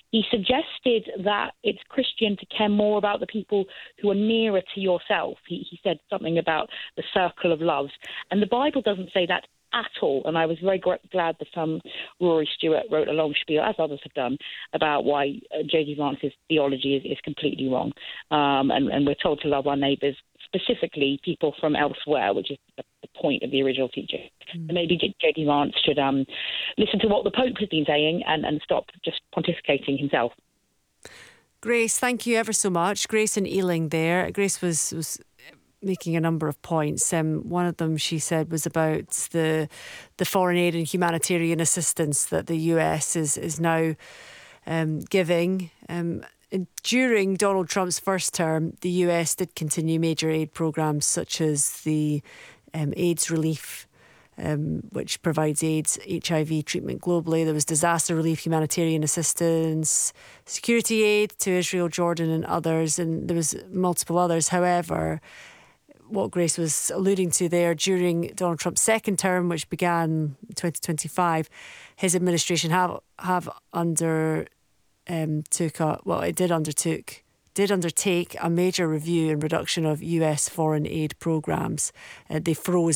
he suggested that it's Christian to care more about the people who are nearer to yourself. He said something about the circle of loves. And the Bible doesn't say that at all. And I was very glad that Rory Stewart wrote a long spiel, as others have done, about why J.D. Vance's theology is completely wrong. And we're told to love our neighbours, specifically people from elsewhere, which is the point of the original teaching. Mm. Maybe J.D. Vance should listen to what the Pope has been saying and stop just pontificating himself. Grace, thank you ever so much. Grace in Ealing there. Grace was making a number of points. One of them, she said, was about the foreign aid and humanitarian assistance that the US is now giving. During Donald Trump's first term, the US did continue major aid programs such as the AIDS relief, which provides AIDS, HIV treatment globally. There was disaster relief, humanitarian assistance, security aid to Israel, Jordan and others, and there was multiple others. However, what Grace was alluding to there, during Donald Trump's second term, which began in 2025, his administration did undertake a major review and reduction of US foreign aid programs. They froze